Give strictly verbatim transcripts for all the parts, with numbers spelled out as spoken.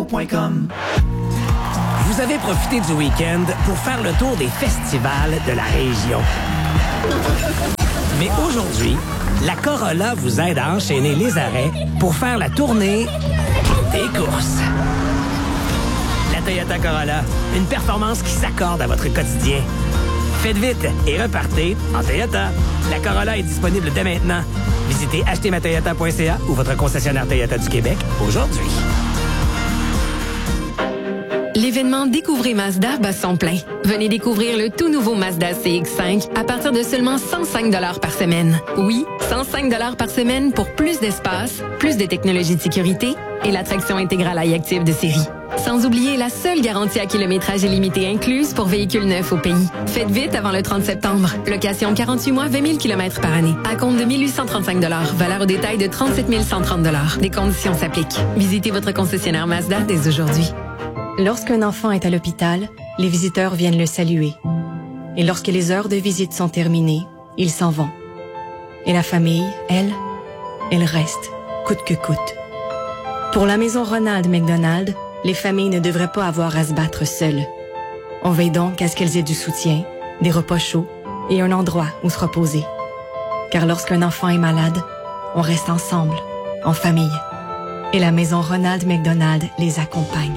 point com. Vous avez profité du week-end pour faire le tour des festivals de la région. Mais aujourd'hui, la Corolla vous aide à enchaîner les arrêts pour faire la tournée des courses. La Toyota Corolla, une performance qui s'accorde à votre quotidien. Faites vite et repartez en Toyota. La Corolla est disponible dès maintenant. Visitez acheter ma toyota point c a ou votre concessionnaire Toyota du Québec aujourd'hui. L'événement Découvrez Mazda bat son plein. Venez découvrir le tout nouveau Mazda C X cinq à partir de seulement cent cinq dollars par semaine. Oui, cent cinq dollars par semaine pour plus d'espace, plus de technologie de sécurité et l'attraction intégrale iActive de série. Sans oublier la seule garantie à kilométrage illimité incluse pour véhicules neufs au pays. Faites vite avant le trente septembre. Location quarante-huit mois, vingt mille kilomètres par année. À compte de mille huit cent trente-cinq dollars. Valeur au détail de trente-sept mille cent trente dollars. Des conditions s'appliquent. Visitez votre concessionnaire Mazda dès aujourd'hui. Lorsqu'un enfant est à l'hôpital, les visiteurs viennent le saluer. Et lorsque les heures de visite sont terminées, ils s'en vont. Et la famille, elle, elle reste, coûte que coûte. Pour la maison Ronald McDonald, les familles ne devraient pas avoir à se battre seules. On veille donc à ce qu'elles aient du soutien, des repas chauds et un endroit où se reposer. Car lorsqu'un enfant est malade, on reste ensemble, en famille. Et la maison Ronald McDonald les accompagne.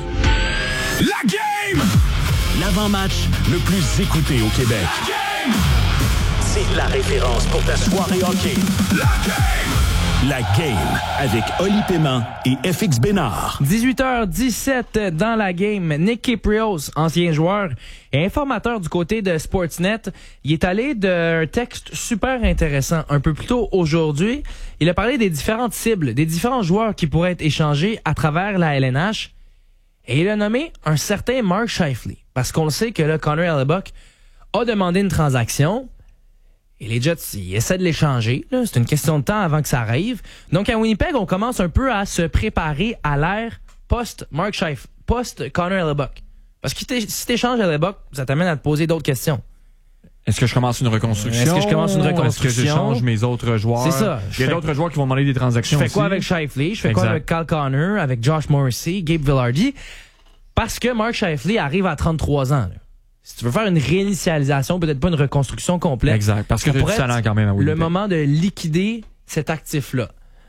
La Game! L'avant-match le plus écouté au Québec. La Game! C'est la référence pour ta soirée hockey. La Game! La Game avec Oli Paiement et F X Bénard. dix-huit heures dix-sept dans la Game. Nick Kypreos, ancien joueur et informateur du côté de Sportsnet, il est allé d'un texte super intéressant un peu plus tôt aujourd'hui. Il a parlé des différentes cibles, des différents joueurs qui pourraient être échangés à travers la L N H. Et il a nommé un certain Mark Scheifele. Parce qu'on le sait que là, Connor Hellebuyck a demandé une transaction. Et les Jets, ils essaient de l'échanger. Là. C'est une question de temps avant que ça arrive. Donc, à Winnipeg, on commence un peu à se préparer à l'ère post-Mark Scheifele, post-Connor Hellebuyck. Parce que si t'échanges Hellebuyck, ça t'amène à te poser d'autres questions. Est-ce que je commence une reconstruction? Est-ce que je commence une reconstruction? Est-ce que j'échange mes autres joueurs? C'est ça. Il y a d'autres joueurs qui vont demander des transactions Je fais aussi. quoi avec Scheifele? Je fais exact. quoi avec Kyle Connor, avec Josh Morrissey, Gabe Vilardi? Parce que Mark Scheifele arrive à trente-trois ans. Là. Si tu veux faire une réinitialisation, peut-être pas une reconstruction complète. Exact. Parce que tu as du talent quand même à Winnipeg. Le moment de liquider cet actif-là.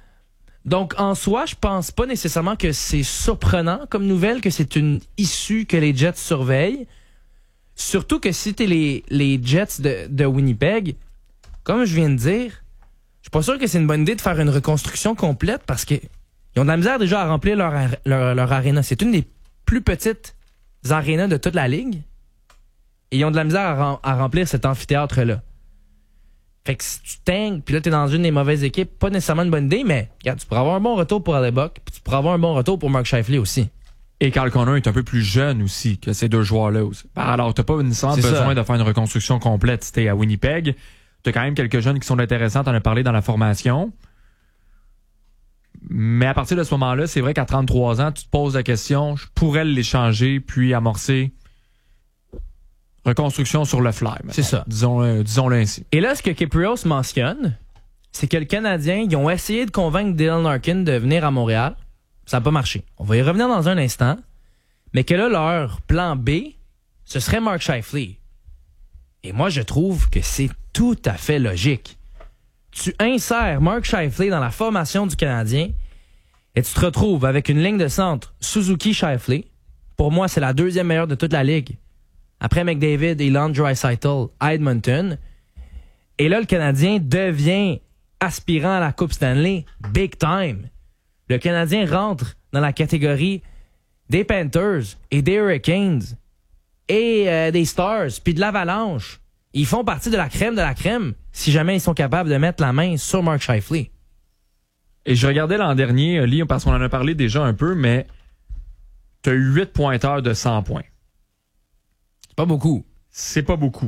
Donc, en soi, je pense pas nécessairement que c'est surprenant comme nouvelle, que c'est une issue que les Jets surveillent. Surtout que si t'es les, les Jets de, de Winnipeg, comme je viens de dire, je suis pas sûr que c'est une bonne idée de faire une reconstruction complète parce que ils ont de la misère déjà à remplir leur, leur, leur aréna. C'est une des plus petites arénas de toute la ligue. Et ils ont de la misère à, à remplir cet amphithéâtre-là. Fait que si tu tangues, puis là t'es dans une des mauvaises équipes, pas nécessairement une bonne idée, mais regarde, tu pourras avoir un bon retour pour Hellebuyck, puis tu pourras avoir un bon retour pour Mark Scheifele aussi. Et Kyle Connor est un peu plus jeune aussi que ces deux joueurs-là aussi. Alors, t'as pas nécessairement besoin ça. de faire une reconstruction complète. Si t'es à Winnipeg, t'as quand même quelques jeunes qui sont intéressants, t'en as parlé dans la formation. Mais à partir de ce moment-là, c'est vrai qu'à trente-trois ans, tu te poses la question, je pourrais l'échanger, puis amorcer reconstruction sur le fly. Maintenant. C'est ça. Disons-le, disons-le ainsi. Et là, ce que Kypreos mentionne, c'est que le Canadien, ils ont essayé de convaincre Dylan Larkin de venir à Montréal. Ça n'a pas marché. On va y revenir dans un instant. Mais que là, leur plan B, ce serait Mark Scheifele. Et moi, je trouve que c'est tout à fait logique. Tu insères Mark Scheifele dans la formation du Canadien et tu te retrouves avec une ligne de centre Suzuki-Scheifele. Pour moi, c'est la deuxième meilleure de toute la ligue. Après McDavid et Leon Draisaitl à Edmonton. Et là, le Canadien devient aspirant à la Coupe Stanley big time. Le Canadien rentre dans la catégorie des Panthers et des Hurricanes et euh, des Stars, puis de l'Avalanche. Ils font partie de la crème de la crème si jamais ils sont capables de mettre la main sur Mark Scheifele. Et je regardais l'an dernier, Lee, parce qu'on en a parlé déjà un peu, mais tu as eu huit pointeurs de cent points. C'est pas beaucoup. C'est pas beaucoup.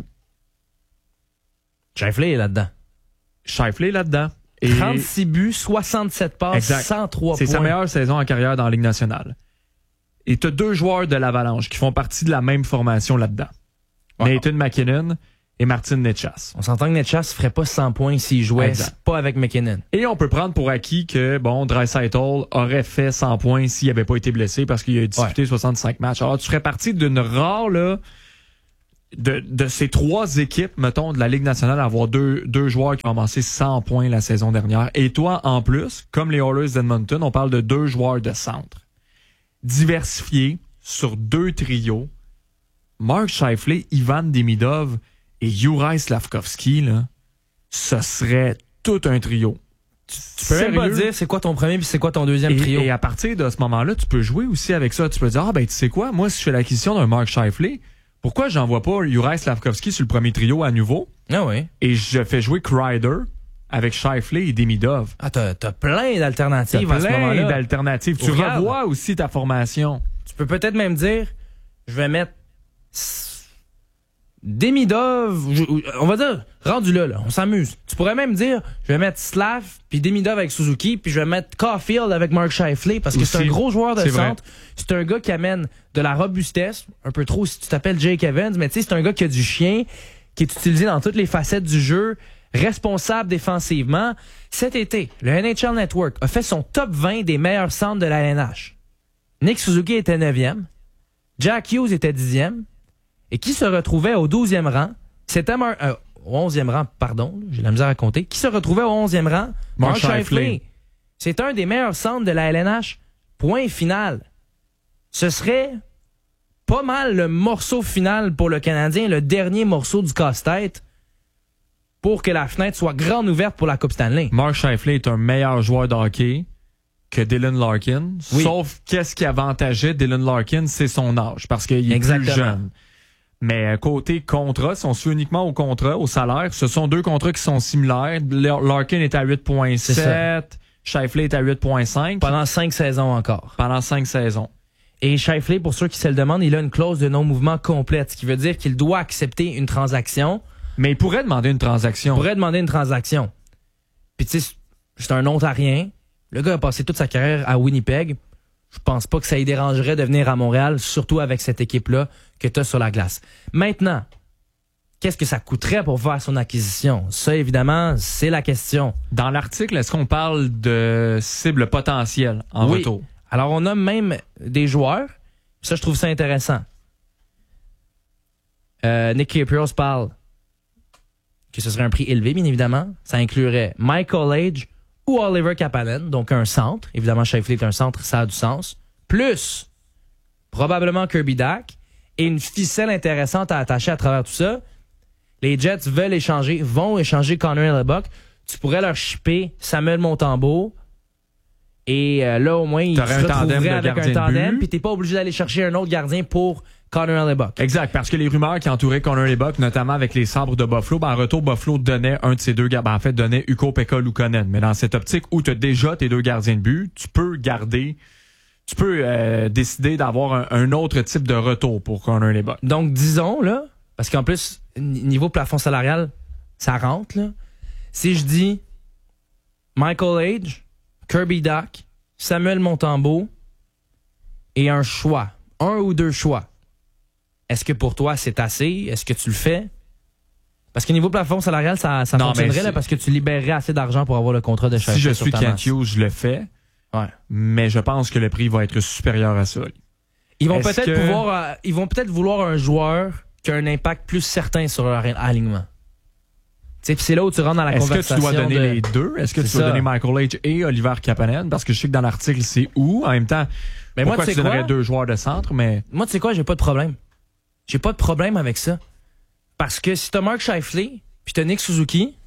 Scheifele est là-dedans. Scheifele est là-dedans. Et trente-six buts, soixante-sept passes, exact. cent trois C'est points. sa meilleure saison en carrière dans la Ligue nationale. Et tu as deux joueurs de l'Avalanche qui font partie de la même formation là-dedans. Wow. Nathan McKinnon et Martin Necas. On s'entend que Necas ferait pas cent points s'il jouait exact. Pas avec McKinnon. Et on peut prendre pour acquis que, bon, Draisaitl aurait fait cent points s'il n'avait pas été blessé parce qu'il a disputé ouais. soixante-cinq matchs. Alors, tu serais parti d'une rare, là, de, de ces trois équipes, mettons, de la Ligue nationale, à avoir deux, deux joueurs qui ont amassé cent points la saison dernière. Et toi, en plus, comme les Oilers d'Edmonton, on parle de deux joueurs de centre. Diversifiés sur deux trios. Mark Scheifele, Ivan Demidov et Juraj Slafkovský, là, ce serait tout un trio. Tu, tu peux même pas dire c'est quoi ton premier puis c'est quoi ton deuxième et, trio. Et à partir de ce moment-là, tu peux jouer aussi avec ça. Tu peux dire, ah ben tu sais quoi, moi si je fais l'acquisition d'un Mark Scheifele, pourquoi j'envoie pas Juraj Slafkovský sur le premier trio à nouveau? Ah oui. Et je fais jouer Kreider avec Scheifele et Demidov. Ah, t'as, t'as plein d'alternatives t'as à ce moment-là. Plein d'alternatives. Tu regarde, revois aussi ta formation. Tu peux peut-être même dire, je vais mettre Demidov, je, on va dire, rendu là, là, on s'amuse. Tu pourrais même dire, je vais mettre Slav, puis Demidov avec Suzuki, puis je vais mettre Caulfield avec Mark Scheifele, parce que aussi, c'est un gros joueur de c'est centre. Vrai. C'est un gars qui amène de la robustesse, un peu trop si tu t'appelles Jake Evans, mais tu sais, c'est un gars qui a du chien, qui est utilisé dans toutes les facettes du jeu, responsable défensivement. Cet été, le N H L Network a fait son top vingt des meilleurs centres de la L N H. Nick Suzuki était neuvième, Jack Hughes était dixième, et qui se retrouvait au douzième rang, c'était Mar- euh, au onzième rang, pardon, j'ai la misère à compter, qui se retrouvait au onzième rang, Mark Scheifele. C'est un des meilleurs centres de la L N H, point final. Ce serait pas mal le morceau final pour le Canadien, le dernier morceau du casse-tête, pour que la fenêtre soit grande ouverte pour la Coupe Stanley. Mark Scheifele est un meilleur joueur de hockey que Dylan Larkin, oui. Sauf qu'est-ce qui avantageait Dylan Larkin, c'est son âge, parce qu'il est Exactement. plus jeune. Mais côté contrat, si on se fait uniquement au contrat, au salaire, ce sont deux contrats qui sont similaires. Larkin est à huit virgule sept, Scheifele est à huit virgule cinq. Pendant cinq saisons encore. Pendant cinq saisons. Et Scheifele, pour ceux qui se le demandent, il a une clause de non-mouvement complète, ce qui veut dire qu'il doit accepter une transaction. Mais il pourrait demander une transaction. Il pourrait demander une transaction. Puis tu sais, c'est un Ontarien. Le gars a passé toute sa carrière à Winnipeg. Je pense pas que ça lui dérangerait de venir à Montréal, surtout avec cette équipe-là que tu as sur la glace. Maintenant, qu'est-ce que ça coûterait pour faire son acquisition? Ça, évidemment, c'est la question. Dans l'article, est-ce qu'on parle de cible potentielle en oui. retour? Alors, on a même des joueurs. Ça, je trouve ça intéressant. Euh, Nick Kypreos parle que ce serait un prix élevé, bien évidemment. Ça inclurait Michael Age ou Oliver Kapanen, donc un centre. Évidemment, Scheifele est un centre, ça a du sens. Plus, probablement Kirby Dach. Et une ficelle intéressante à attacher à travers tout ça. Les Jets veulent échanger, vont échanger Connor Hellebuyck. Tu pourrais leur shipper Samuel Montembeault. Et euh, là, au moins, ils se retrouveraient avec un tandem. Puis t'es pas obligé d'aller chercher un autre gardien pour Connor Hellebuyck. Exact, parce que les rumeurs qui entouraient Connor Hellebuyck, notamment avec les Sabres de Buffalo, ben en retour, Buffalo donnait un de ces deux gardiens. Ben en fait, donnait Ukko-Pekka Luukkonen. Mais dans cette optique où tu as déjà tes deux gardiens de but, tu peux garder... Tu peux euh, décider d'avoir un, un autre type de retour pour Connor Hellebuyck. Donc, disons, là, parce qu'en plus, niveau plafond salarial, ça rentre, là. Si je dis Michael Age, Kirby Dach, Samuel Montembeault et un choix, un ou deux choix, est-ce que pour toi, c'est assez? Est-ce que tu le fais? Parce que niveau plafond salarial, ça, ça non, fonctionnerait, là, parce que tu libérerais assez d'argent pour avoir le contrat de Scheifele. Si je suis Kent Hughes, je le fais. Ouais. Mais je pense que le prix va être supérieur à ça. Ils vont Est-ce peut-être que... pouvoir, euh, ils vont peut-être vouloir un joueur qui a un impact plus certain sur leur alignement. Tu sais, puis c'est là où tu rentres dans la Est-ce conversation. Est-ce que tu dois donner de... les deux? Est-ce que c'est tu dois ça. donner Michael Age et Oliver Kapanen? Parce que je sais que dans l'article, c'est où. En même temps, mais pourquoi moi, tu tu donnerais quoi? deux joueurs de centre? Mais moi, tu sais quoi? J'ai pas de problème. J'ai pas de problème avec ça. Parce que si t'as Mark Scheifele puis t'as Nick Suzuki,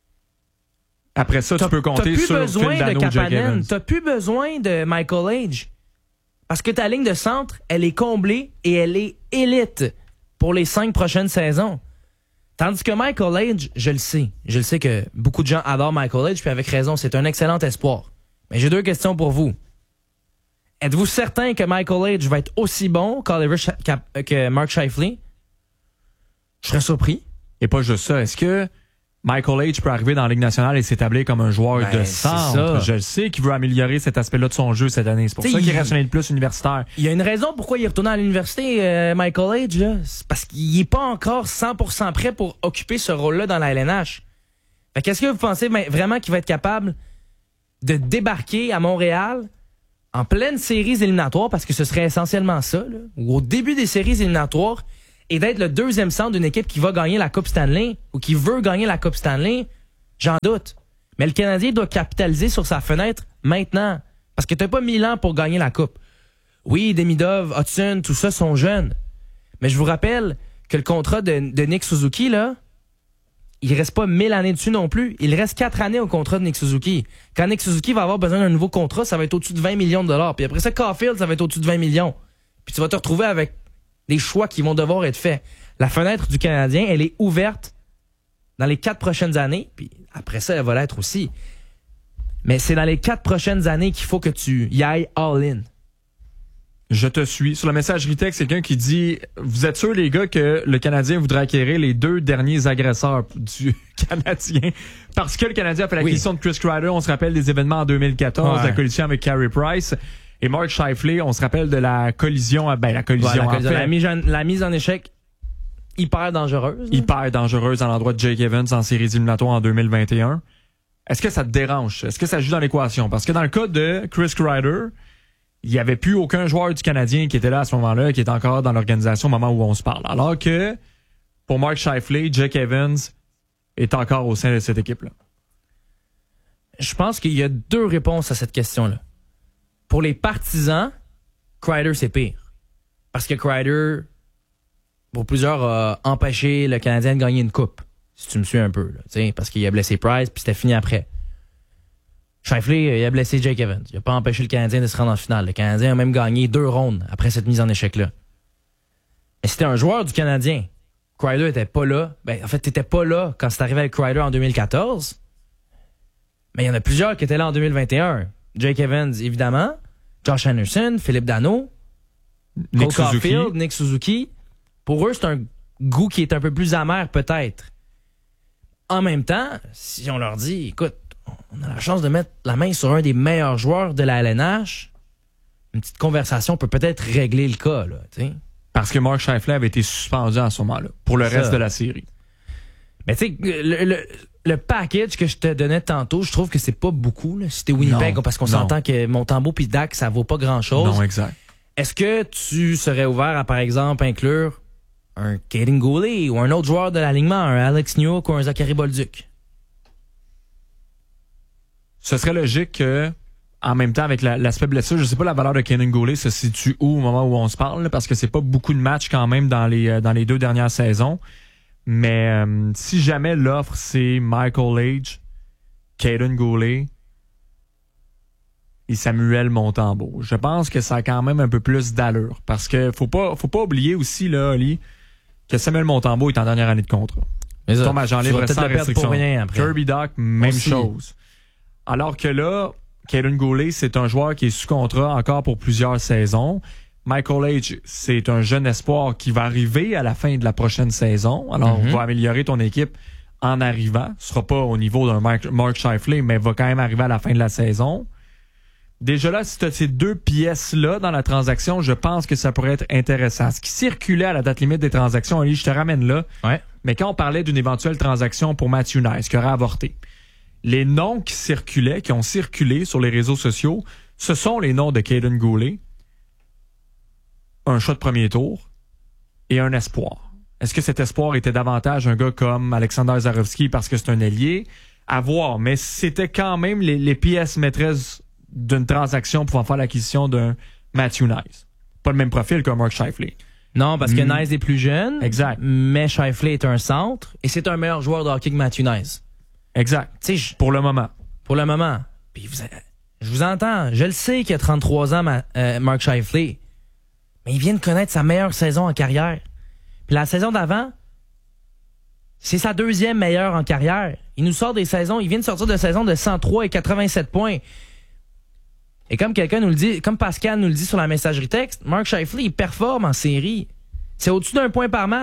après ça, tu peux compter sur besoin Phil Dano, de Kapanen, Jack t'as plus besoin de Michael Age. Parce que ta ligne de centre, elle est comblée et elle est élite pour les cinq prochaines saisons. Tandis que Michael Age, je le sais. Je le sais que beaucoup de gens adorent Michael Age, puis avec raison, c'est un excellent espoir. Mais j'ai deux questions pour vous. Êtes-vous certain que Michael Age va être aussi bon que Mark Scheifele? Je serais surpris. Et pas juste ça. Est-ce que Michael H peut arriver dans la Ligue nationale et s'établir comme un joueur Ben, de c'est centre. ça. Je le sais qu'il veut améliorer cet aspect-là de son jeu cette année. C'est pour T'sais, ça qu'il il- reste un année de plus universitaire. Il y a une raison pourquoi il est retourné à l'université, euh, Michael H. Là. C'est parce qu'il est pas encore cent pour cent prêt pour occuper ce rôle-là dans la L N H. Fait qu'est-ce que vous pensez ben, vraiment qu'il va être capable de débarquer à Montréal en pleine séries éliminatoires, parce que ce serait essentiellement ça, là, ou au début des séries éliminatoires, et d'être le deuxième centre d'une équipe qui va gagner la Coupe Stanley ou qui veut gagner la Coupe Stanley? J'en doute. Mais le Canadien doit capitaliser sur sa fenêtre maintenant. Parce que t'as pas mille ans pour gagner la Coupe. Oui, Demidov, Hudson, tout ça sont jeunes. Mais je vous rappelle que le contrat de, de Nick Suzuki, là, il reste pas mille années dessus non plus. Il reste quatre années au contrat de Nick Suzuki. Quand Nick Suzuki va avoir besoin d'un nouveau contrat, ça va être au-dessus de vingt millions de dollars. Puis après ça, Caulfield, ça va être au-dessus de vingt millions. Puis tu vas te retrouver avec des choix qui vont devoir être faits. La fenêtre du Canadien, elle est ouverte dans les quatre prochaines années. Puis après ça, elle va l'être aussi. Mais c'est dans les quatre prochaines années qu'il faut que tu y ailles all-in. Je te suis. Sur le messagerie texte, quelqu'un qui dit « Vous êtes sûr, les gars, que le Canadien voudrait acquérir les deux derniers agresseurs du Canadien? » Parce que le Canadien a fait l'acquisition oui. de Chris Kreider. On se rappelle des événements en deux mille quatorze, ouais. la collision avec Carey Price. Et Mark Scheifele, on se rappelle de la collision... Ben, la collision, ouais, la, collision en fait, la, mise en, la mise en échec hyper dangereuse. Hyper dangereuse à l'endroit de Jake Evans en séries éliminatoires en deux mille vingt et un. Est-ce que ça te dérange? Est-ce que ça joue dans l'équation? Parce que dans le cas de Chris Kreider, il n'y avait plus aucun joueur du Canadien qui était là à ce moment-là, qui était encore dans l'organisation au moment où on se parle. Alors que, pour Mark Scheifele, Jake Evans est encore au sein de cette équipe-là. Je pense qu'il y a deux réponses à cette question-là. Pour les partisans, Kreider, c'est pire. Parce que Kreider, pour plusieurs, a empêché le Canadien de gagner une coupe. Si tu me suis un peu, là, parce qu'il a blessé Price, puis c'était fini après. Scheifele, il a blessé Jake Evans. Il n'a pas empêché le Canadien de se rendre en finale. Le Canadien a même gagné deux rondes après cette mise en échec-là. Mais c'était un joueur du Canadien. Kreider était pas là. Ben, en fait, t'étais pas là quand c'est arrivé avec Kreider en deux mille quatorze. Mais il y en a plusieurs qui étaient là en deux mille vingt et un. Jake Evans, évidemment. Josh Anderson, Philippe Danault. Nick Cole Suzuki. Caulfield, Nick Suzuki. Pour eux, c'est un goût qui est un peu plus amer, peut-être. En même temps, si on leur dit, écoute, on a la chance de mettre la main sur un des meilleurs joueurs de la L N H, une petite conversation peut peut-être régler le cas, là, tu sais. Parce que Mark Scheifele avait été suspendu à ce moment-là, pour le Ça. reste de la série. Mais tu sais, le, le, le package que je te donnais tantôt, je trouve que c'est pas beaucoup, là. C'était Winnipeg, Non, parce qu'on non. s'entend que Montembeault pis Dak, ça vaut pas grand-chose. Non, exact. Est-ce que tu serais ouvert à, par exemple, inclure un Kaden Goulet ou un autre joueur de l'alignement, un Alex Newhook ou un Zachary Bolduc? Ce serait logique que, en même temps, avec la, l'aspect blessure, je sais pas la valeur de Kenan Goulet se situe où au moment où on se parle, là, parce que c'est pas beaucoup de matchs quand même dans les, euh, dans les deux dernières saisons. Mais euh, si jamais l'offre, c'est Michael H, Kenan Goulet et Samuel Montembeault, je pense que ça a quand même un peu plus d'allure. Parce que faut pas, faut pas oublier aussi, là, Oli, que Samuel Montembeault est en dernière année de contrat. Mais ça, Tombe agent tu libre vas peut-être sans le perdre restriction. pour rien après. Kirby Dach, même Aussi. chose. Alors que là, Kaden Goulet, c'est un joueur qui est sous contrat encore pour plusieurs saisons. Michael H, c'est un jeune espoir qui va arriver à la fin de la prochaine saison. Alors, Mm-hmm. on va améliorer ton équipe en arrivant. Ce sera pas au niveau d'un Mark, Mark Scheifele, mais va quand même arriver à la fin de la saison. Déjà là, si tu as ces deux pièces-là dans la transaction, je pense que ça pourrait être intéressant. Ce qui circulait à la date limite des transactions, Ali, je te ramène là. Ouais. Mais quand on parlait d'une éventuelle transaction pour Matthew Nice, qui aurait avorté, les noms qui circulaient, qui ont circulé sur les réseaux sociaux, ce sont les noms de Kaden Goulet, un choix de premier tour et un espoir. Est-ce que cet espoir était davantage un gars comme Alexander Zarovski parce que c'est un ailier? À voir, mais c'était quand même les, les pièces maîtresses d'une transaction pour en faire l'acquisition d'un Matthew Nice. Pas le même profil que Mark Scheifele. Non, parce que Mm. Nice est plus jeune. Exact. Mais Scheifele est un centre et c'est un meilleur joueur de hockey que Matthew Nice. Exact. Tu sais, je- Pour le moment. pour le moment. Puis vous, je vous entends. Je le sais qu'il a trente-trois ans, ma- euh, Mark Scheifele. Mais il vient de connaître sa meilleure saison en carrière. Puis la saison d'avant, c'est sa deuxième meilleure en carrière. Il nous sort des saisons, il vient de sortir de saison de cent trois et quatre-vingt-sept points. Et comme quelqu'un nous le dit, comme Pascal nous le dit sur la messagerie texte, Mark Scheifele, il performe en série. C'est au-dessus d'un point par match.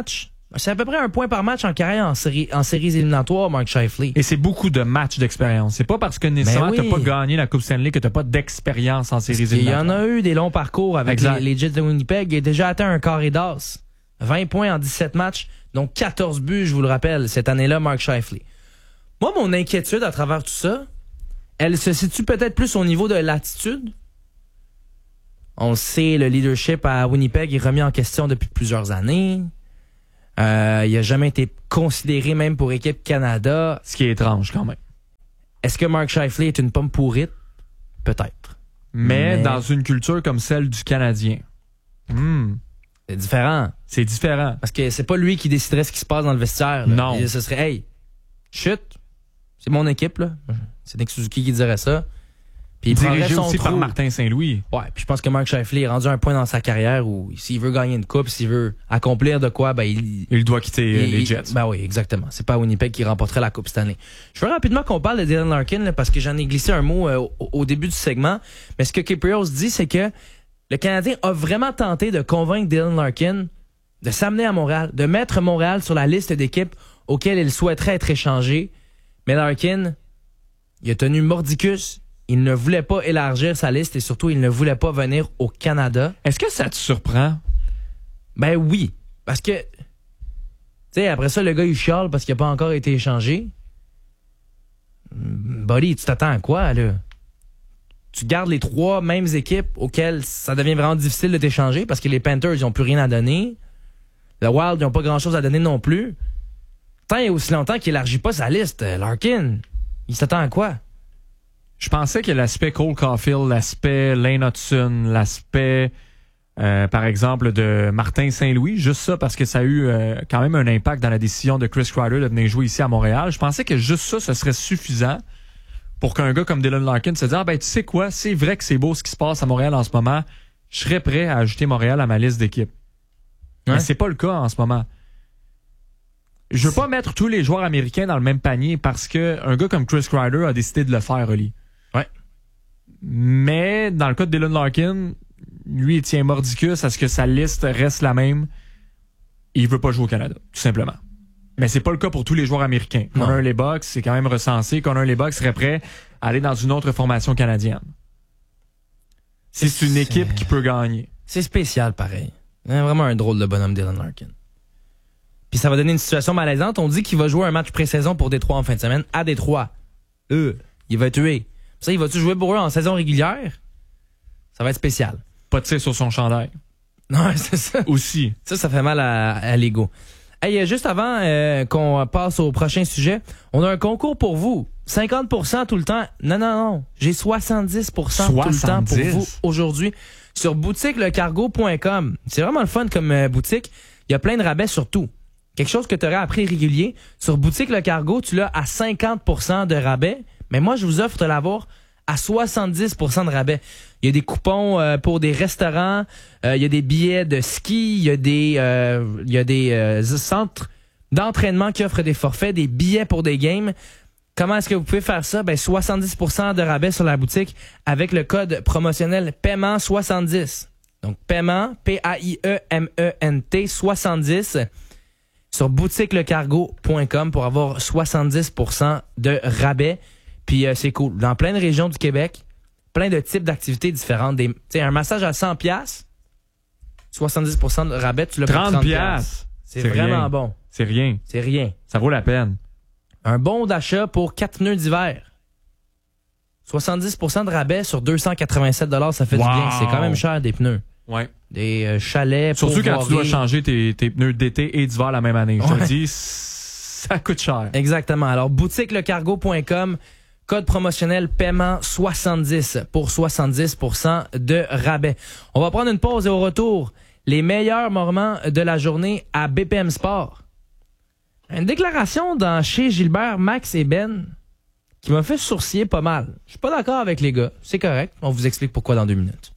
C'est à peu près un point par match en carrière en, série, en séries éliminatoires, Mark Scheifele. Et c'est beaucoup de matchs d'expérience. C'est pas parce que nécessairement Ben oui. t'as pas gagné la Coupe Stanley que t'as pas d'expérience en séries éliminatoires. Il y en a eu des longs parcours avec les, les Jets de Winnipeg. Il a déjà atteint un carré d'as. vingt points en dix-sept matchs, donc quatorze buts, je vous le rappelle, cette année-là, Mark Scheifele. Moi, mon inquiétude à travers tout ça, elle se situe peut-être plus au niveau de l'attitude. On le sait, le leadership à Winnipeg est remis en question depuis plusieurs années. Euh, il n'a jamais été considéré même pour Équipe Canada. Ce qui est étrange quand même. Est-ce que Mark Scheifele est une pomme pourrite? Peut-être. Mais, Mais... dans une culture comme celle du Canadien, hmm, c'est différent. C'est différent. Parce que c'est pas lui qui déciderait ce qui se passe dans le vestiaire. Là. Non. Et ce serait, hey, chut, c'est mon équipe, là. C'est Nick Suzuki qui dirait ça. Puis il dirigé son aussi trou. par Martin Saint-Louis. Ouais, puis je pense que Mark Scheifele est rendu à un point dans sa carrière où s'il veut gagner une coupe, s'il veut accomplir de quoi, ben il... Il doit quitter il, les Jets. Ben oui, exactement. C'est pas Winnipeg qui remporterait la Coupe cette année. Je veux rapidement qu'on parle de Dylan Larkin, là, parce que j'en ai glissé un mot euh, au, au début du segment. Mais ce que Kypreos dit, c'est que le Canadien a vraiment tenté de convaincre Dylan Larkin de s'amener à Montréal, de mettre Montréal sur la liste d'équipes auxquelles il souhaiterait être échangé. Mais Larkin, il a tenu mordicus. Il ne voulait pas élargir sa liste et surtout, il ne voulait pas venir au Canada. Est-ce que ça te surprend? Ben oui. Parce que, tu sais, après ça, le gars, il chiale parce qu'il n'a pas encore été échangé. Buddy, tu t'attends à quoi, là? Tu gardes les trois mêmes équipes auxquelles ça devient vraiment difficile de t'échanger parce que les Panthers, ils n'ont plus rien à donner. Le Wild, ils n'ont pas grand-chose à donner non plus. Tant et aussi longtemps qu'il élargit pas sa liste, Larkin, il s'attend à quoi? Je pensais que l'aspect Cole Caulfield, l'aspect Lane Hudson, l'aspect, euh, par exemple, de Martin Saint-Louis, juste ça parce que ça a eu euh, quand même un impact dans la décision de Chris Kreider de venir jouer ici à Montréal. Je pensais que juste ça, ce serait suffisant pour qu'un gars comme Dylan Larkin se dise « Ah ben tu sais quoi, c'est vrai que c'est beau ce qui se passe à Montréal en ce moment. Je serais prêt à ajouter Montréal à ma liste d'équipes. Ouais. » Mais c'est pas le cas en ce moment. Je veux pas mettre tous les joueurs américains dans le même panier parce que un gars comme Chris Kreider a décidé de le faire, Oli. Ouais. Mais dans le cas de Dylan Larkin, lui, il tient mordicus à ce que sa liste reste la même. Il veut pas jouer au Canada, tout simplement. Mais c'est pas le cas pour tous les joueurs américains. Connor Lebock, c'est quand même recensé. Connor Lebock serait prêt à aller dans une autre formation canadienne. C'est, c'est une équipe qui peut gagner. C'est spécial, pareil. Vraiment un drôle de bonhomme, Dylan Larkin. Puis ça va donner une situation malaisante. On dit qu'il va jouer un match pré-saison pour Détroit en fin de semaine à Détroit. Eux, il va tuer. Ça, il va-tu jouer pour eux en saison régulière? Ça va être spécial. Pas de tir sur son chandail. Non, c'est ça. Aussi. Ça, ça fait mal à, à l'ego. Hey, juste avant euh, qu'on passe au prochain sujet, on a un concours pour vous. cinquante pour cent tout le temps. Non, non, non. J'ai soixante-dix pour cent soixante-dix tout le temps pour vous aujourd'hui sur boutique le cargo point com. C'est vraiment le fun comme euh, boutique. Il y a plein de rabais sur tout. Quelque chose que tu aurais à prix régulier. Sur Boutique Le Cargo, tu l'as à cinquante pour cent de rabais. Mais moi, je vous offre de l'avoir à soixante-dix pour cent de rabais. Il y a des coupons euh, pour des restaurants, euh, il y a des billets de ski, il y a des, euh, il y a des euh, centres d'entraînement qui offrent des forfaits, des billets pour des games. Comment est-ce que vous pouvez faire ça? Ben, soixante-dix pour cent de rabais sur la boutique avec le code promotionnel paiement soixante-dix. Donc, paiement, P A I E M E N T, soixante-dix sur boutique le cargo point com pour avoir soixante-dix pour cent de rabais. Puis euh, c'est cool. Dans plein de régions du Québec, plein de types d'activités différentes. Des, t'sais, un massage à cent piastres, soixante-dix pour cent de rabais, tu l'as pour trente piastres. C'est, c'est vraiment rien. Bon. C'est rien. C'est rien. Ça vaut la peine. Un bon d'achat pour quatre pneus d'hiver. soixante-dix pour cent de rabais sur deux cent quatre-vingt-sept dollars, ça fait wow. du bien. C'est quand même cher des pneus. Ouais. Des euh, chalets. Surtout quand tu dois changer tes, tes pneus d'été et d'hiver la même année. Je ouais. te le dis, ça coûte cher. Exactement. Alors, boutique le cargo point com, code promotionnel paiement soixante-dix pour soixante-dix pour cent de rabais. On va prendre une pause et au retour, les meilleurs moments de la journée à B P M Sport. Une déclaration dans chez Gilbert, Max et Ben qui m'a fait sourciller pas mal. Je suis pas d'accord avec les gars. C'est correct. On vous explique pourquoi dans deux minutes.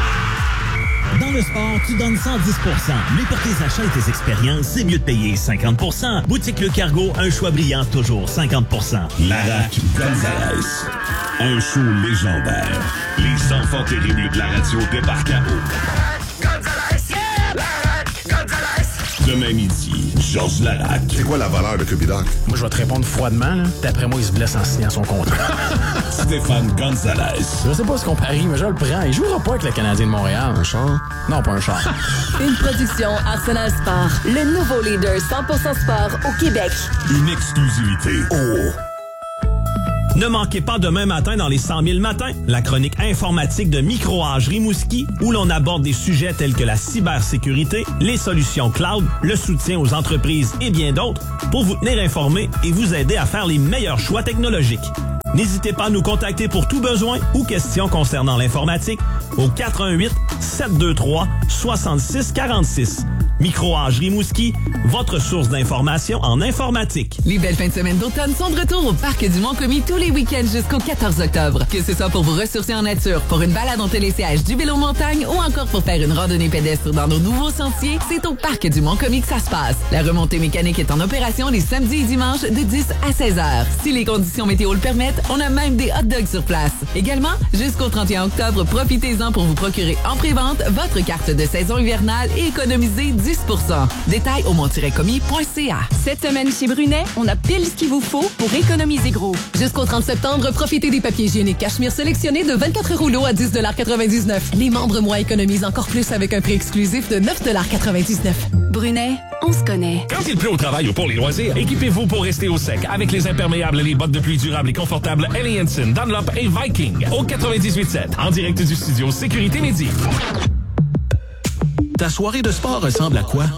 Dans le sport, tu donnes cent dix pour cent. Mais pour tes achats et tes expériences, c'est mieux de payer cinquante pour cent. Boutique Le Cargo, un choix brillant, toujours cinquante pour cent. Larac Gonzalez, un show légendaire. Les enfants terribles de la radio débarquent à eau. Demain midi, Georges Larac. C'est quoi la valeur de Cupidoc? Moi, je vais te répondre froidement, là. D'après moi, il se blesse en signant son contrat. Stéphane Gonzalez. Je sais pas ce qu'on parie, mais je le prends. Il jouera pas avec le Canadien de Montréal. Un char? Non, pas un char. Une production Arsenal Sport. Le nouveau leader cent pour cent sport au Québec. Une exclusivité. Oh! Ne manquez pas demain matin dans les cent mille matins, la chronique informatique de Micro-Age Rimouski, où l'on aborde des sujets tels que la cybersécurité, les solutions cloud, le soutien aux entreprises et bien d'autres, pour vous tenir informé et vous aider à faire les meilleurs choix technologiques. N'hésitez pas à nous contacter pour tout besoin ou questions concernant l'informatique au quatre un huit, sept deux trois, six six quatre six. Micro-Age Rimouski, votre source d'information en informatique. Les belles fins de semaine d'automne sont de retour au Parc du Mont-Commis tous les week-ends jusqu'au quatorze octobre. Que ce soit pour vous ressourcer en nature, pour une balade en télésiège, du vélo montagne ou encore pour faire une randonnée pédestre dans nos nouveaux sentiers, c'est au Parc du Mont-Commis que ça se passe. La remontée mécanique est en opération les samedis et dimanches de dix à seize heures. Si les conditions météo le permettent, on a même des hot dogs sur place. Également, jusqu'au trente et un octobre, profitez-en pour vous procurer en pré-vente votre carte de saison hivernale et économiser dix pour cent. Détails au mont tiret commis point c a. Cette semaine chez Brunet, on a pile ce qu'il vous faut pour économiser gros. Jusqu'au trente septembre, profitez des papiers hygiéniques Cachemire sélectionnés de vingt-quatre rouleaux à dix quatre-vingt-dix-neuf. Les membres moi économisent encore plus avec un prix exclusif de neuf quatre-vingt-dix-neuf. Brunet, on se connaît. Quand il pleut au travail ou pour les loisirs, équipez-vous pour rester au sec avec les imperméables et les bottes de pluie durables et confortables Helly Hansen, Dunlop et Viking. Au quatre-vingt-dix-huit sept, en direct du studio Sécurité Midi. Ta soirée de sport ressemble à quoi?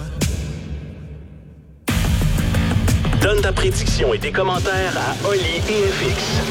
Donne ta prédiction et tes commentaires à Oli et F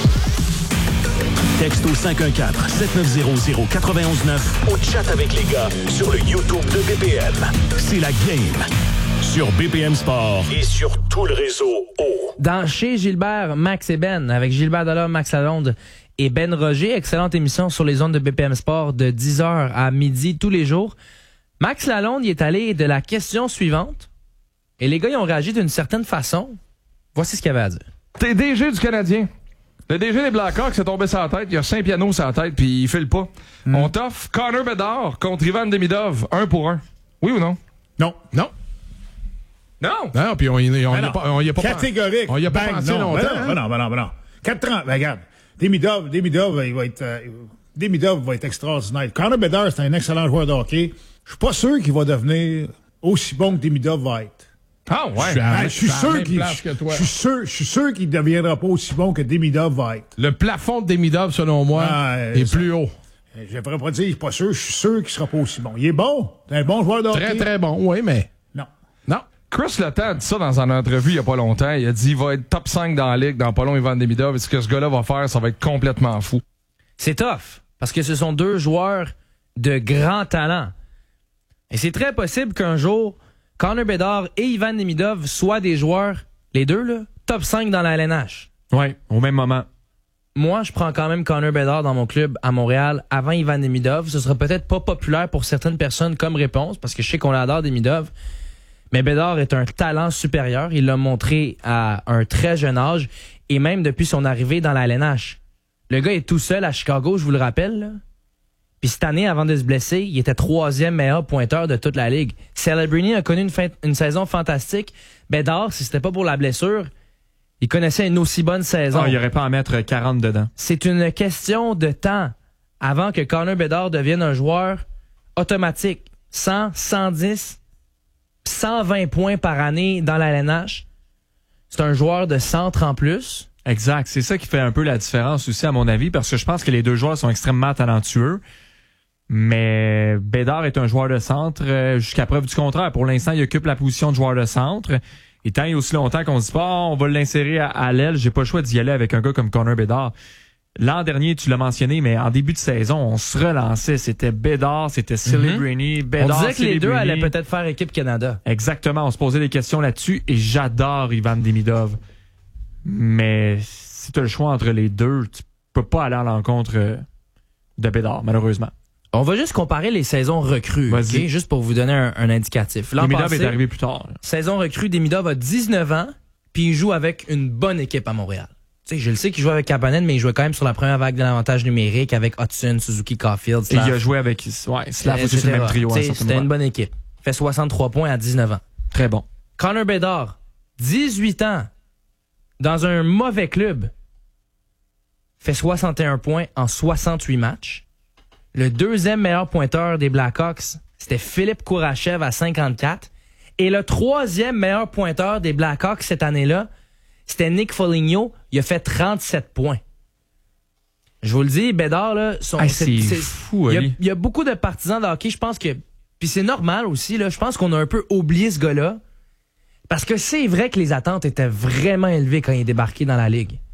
X. Texte au cinq un quatre, sept neuf zéro zéro neuf un neuf. Ou chat avec les gars sur le YouTube de B P M. C'est la game sur B P M Sport. Et sur tout le réseau O. Dans Chez Gilbert, Max et Ben, avec Gilbert Delhomme, Max Lalonde et Ben Roger. Excellente émission sur les ondes de B P M Sport de dix heures à midi tous les jours. Max Lalonde y est allé de la question suivante et les gars ils ont réagi d'une certaine façon. Voici ce qu'il y avait à dire. T'es D G du Canadien. Le D G des Blackhawks s'est tombé sur la tête. Il a cinq pianos sur la tête puis il file pas. Mm. On t'offre Connor Bedard contre Ivan Demidov, un pour un. Oui ou non? Non. Non. Non. Non, puis on y a pas, on y a pas catégorique. On y a pas Bang, pensé non, longtemps. Ben non, ben non, ben non, ben non. quatre ans, ben regarde. Demidov, Demidov, il va être, euh, Demidov va être extraordinaire. Connor Bedard, c'est un excellent joueur de hockey. Je suis pas sûr qu'il va devenir aussi bon que Demidov va être. Ah ouais. Je suis, à, ben, je suis sûr qu'il, je suis sûr, je suis sûr qu'il deviendra pas aussi bon que Demidov va être. Le plafond de Demidov, selon moi, ah, est ça, plus haut. Je ne pourrais pas dire, je suis pas sûr, je suis sûr qu'il sera pas aussi bon. Il est bon. C'est un bon joueur de hockey. Très, très bon, oui, mais. Non. Non. Chris Letang a dit ça dans une entrevue il y a pas longtemps. Il a dit il va être top cinq dans la ligue dans pas long Ivan Demidov. Et ce que ce gars-là va faire, ça va être complètement fou. C'est tough, parce que ce sont deux joueurs de grand talent. Et c'est très possible qu'un jour, Connor Bedard et Ivan Demidov soient des joueurs, les deux, là, top cinq dans la L N H. Oui, au même moment. Moi, je prends quand même Connor Bedard dans mon club à Montréal avant Ivan Demidov. Ce sera peut-être pas populaire pour certaines personnes comme réponse, parce que je sais qu'on adore Demidov. Mais Bedard est un talent supérieur. Il l'a montré à un très jeune âge et même depuis son arrivée dans la L N H. Le gars est tout seul à Chicago, je vous le rappelle, là. Puis cette année, avant de se blesser, il était troisième meilleur pointeur de toute la Ligue. Celebrini a connu une, fin, une saison fantastique. Bedard, si c'était pas pour la blessure, il connaissait une aussi bonne saison. Oh, il aurait pas à mettre quarante dedans. C'est une question de temps avant que Connor Bedard devienne un joueur automatique. cent, cent dix, cent vingt points par année dans la L N H. C'est un joueur de centre en plus. Exact. C'est ça qui fait un peu la différence aussi, à mon avis, parce que je pense que les deux joueurs sont extrêmement talentueux. Mais Bedard est un joueur de centre euh, jusqu'à preuve du contraire. Pour l'instant, il occupe la position de joueur de centre. Et tant il y a aussi longtemps qu'on se dit pas, oh, on va l'insérer à, à l'aile, j'ai pas le choix d'y aller avec un gars comme Connor Bedard. L'an dernier, tu l'as mentionné, mais en début de saison, on se relançait. C'était Bedard, c'était Celebrini, mm-hmm. Bedard, on disait que Celebrini. les deux allaient peut-être faire équipe Canada. Exactement, on se posait des questions là-dessus et j'adore Ivan Demidov. Mais si tu as le choix entre les deux, tu peux pas aller à l'encontre de Bedard, malheureusement. On va juste comparer les saisons recrues, okay? Juste pour vous donner un, un indicatif. L'an Demidov passé, est arrivé plus tard. Là. Saison recrue, Demidov a dix-neuf ans, puis il joue avec une bonne équipe à Montréal. Tu sais, je le sais qu'il jouait avec Kapanen, mais il jouait quand même sur la première vague de l'avantage numérique avec Hudson, Suzuki, Caulfield, Slav. Et il a joué avec ouais, Slav aussi sur le même trio. C'était une bonne équipe. Il fait soixante-trois points à dix-neuf ans. Très bon. Connor Bedard, dix-huit ans, dans un mauvais club, fait soixante et un points en soixante-huit matchs. Le deuxième meilleur pointeur des Blackhawks, c'était Philippe Kourachev à cinquante-quatre. Et le troisième meilleur pointeur des Blackhawks cette année-là, c'était Nick Foligno. Il a fait trente-sept points. Je vous le dis, Bédard, là, son, hey, c'est, c'est c'est, fou, il y, a, Ali. il y a beaucoup de partisans de hockey, je pense que, puis c'est normal aussi, là, je pense qu'on a un peu oublié ce gars-là, parce que c'est vrai que les attentes étaient vraiment élevées quand il est débarqué dans la Ligue.